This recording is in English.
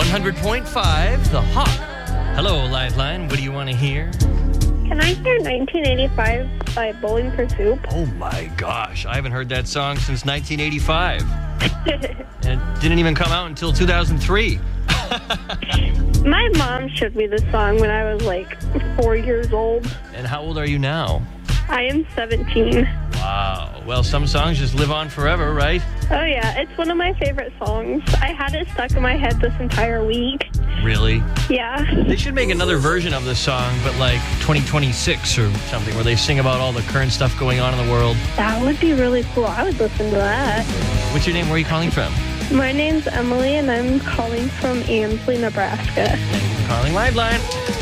100.5, The Hawk. Hello, Lifeline. What do you want to hear? Can I hear 1985 by Bowling for Soup? Oh my gosh, I haven't heard that song since 1985. And it didn't even come out until 2003. My mom showed me this song when I was like 4 years old. And how old are you now? I am 17. Wow. Well, some songs just live on forever, right? Oh yeah, it's one of my favorite songs. I had it stuck in my head this entire week. Really? Yeah. They should make another version of this song, but like 2026 or something, where they sing about all the current stuff going on in the world. That would be really cool. I would listen to that. What's your name? Where are you calling from? My name's Emily, and I'm calling from Ansley, Nebraska. Calling Lifeline.